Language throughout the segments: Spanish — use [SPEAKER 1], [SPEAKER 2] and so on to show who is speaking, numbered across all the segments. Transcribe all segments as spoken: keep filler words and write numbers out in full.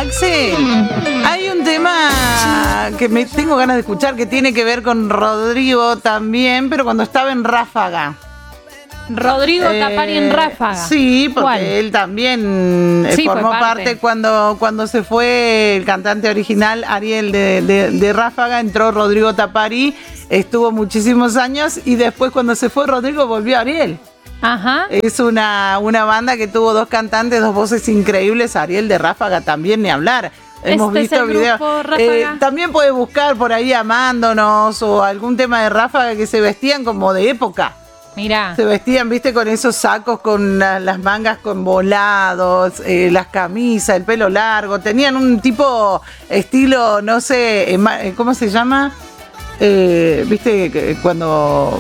[SPEAKER 1] Axel, hay un tema que me tengo ganas de escuchar que tiene que ver con Rodrigo también, pero cuando estaba en Ráfaga.
[SPEAKER 2] Rodrigo eh, Tapari en Ráfaga.
[SPEAKER 1] Sí, porque ¿cuál? Él también sí, formó parte. parte cuando, cuando se fue el cantante original Ariel de, de, de Ráfaga, entró Rodrigo Tapari, estuvo muchísimos años y después cuando se fue Rodrigo volvió Ariel.
[SPEAKER 2] Ajá.
[SPEAKER 1] Es una, una banda que tuvo dos cantantes, dos voces increíbles. Ariel de Ráfaga también, ni hablar. Hemos
[SPEAKER 2] este
[SPEAKER 1] visto videos. Eh, también puedes buscar por ahí Amándonos o algún tema de Ráfaga que se vestían como de época.
[SPEAKER 2] Mirá.
[SPEAKER 1] Se vestían, viste, con esos sacos, con la, las mangas con volados, eh, las camisas, el pelo largo. Tenían un tipo estilo, no sé, eh, ¿cómo se llama? Eh, viste, cuando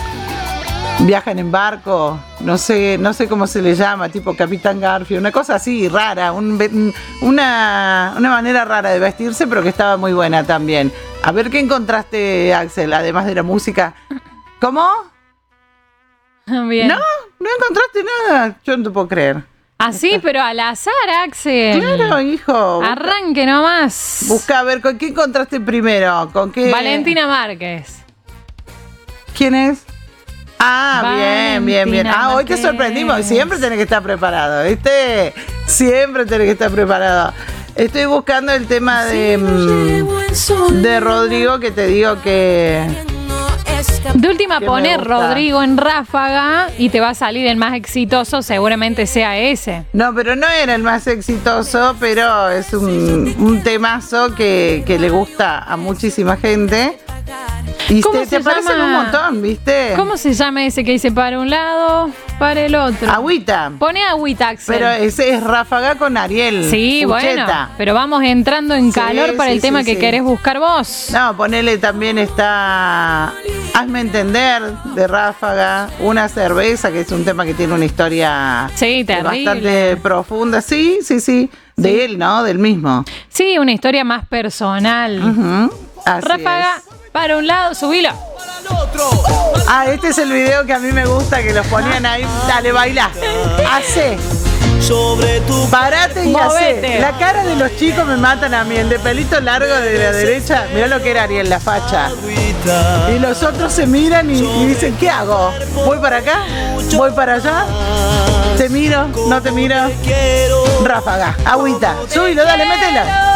[SPEAKER 1] viajan en barco, no sé, no sé cómo se le llama, tipo Capitán Garfio, una cosa así rara, un, una, una manera rara de vestirse, pero que estaba muy buena también. A ver qué encontraste, Axel, además de la música. ¿Cómo?
[SPEAKER 2] Bien.
[SPEAKER 1] No, no encontraste nada, yo no te puedo creer.
[SPEAKER 2] Así, pero al azar, Axel.
[SPEAKER 1] Claro, hijo.
[SPEAKER 2] Arranque nomás.
[SPEAKER 1] Busca a ver, ¿con qué encontraste primero? ¿Con qué?
[SPEAKER 2] Valentina Márquez.
[SPEAKER 1] ¿Quién es? Ah,
[SPEAKER 2] Valentina
[SPEAKER 1] bien, bien, bien. Ah, hoy te sorprendimos. Siempre tenés que estar preparado, ¿viste? Siempre tenés que estar preparado. Estoy buscando el tema de, de Rodrigo, que te digo que...
[SPEAKER 2] De última poner Rodrigo en Ráfaga y te va a salir el más exitoso, seguramente sea ese.
[SPEAKER 1] No, pero no era el más exitoso, pero es un, un temazo que, que le gusta a muchísima gente. Y te, te aparecen un montón, ¿viste?
[SPEAKER 2] ¿Cómo se llama ese que dice para un lado, para el otro?
[SPEAKER 1] Agüita.
[SPEAKER 2] Pone agüita, Axel.
[SPEAKER 1] Pero ese es Ráfaga con Ariel.
[SPEAKER 2] Sí, Pucheta. Bueno, pero vamos entrando en calor sí, para sí, el tema sí, que sí. querés buscar vos.
[SPEAKER 1] No, ponele también está Hazme Entender de Ráfaga, Una Cerveza, que es un tema que tiene una historia
[SPEAKER 2] sí,
[SPEAKER 1] bastante profunda. Sí, sí, sí. De sí. él, ¿no? Del mismo.
[SPEAKER 2] Sí, una historia más personal.
[SPEAKER 1] Uh-huh. Así
[SPEAKER 2] Ráfaga,
[SPEAKER 1] es.
[SPEAKER 2] Para un lado, subilo.
[SPEAKER 1] Ah, este es el video que a mí me gusta, que los ponían ahí. Dale, baila. Hace. Parate y hace. La cara de los chicos me matan a mí. El de pelito largo de la derecha. Mirá lo que era Ariel, la facha. Y los otros se miran y, y dicen, ¿qué hago? ¿Voy para acá? ¿Voy para allá? ¿Te miro? ¿No te miro? Ráfaga, agüita. Subilo, dale, métela.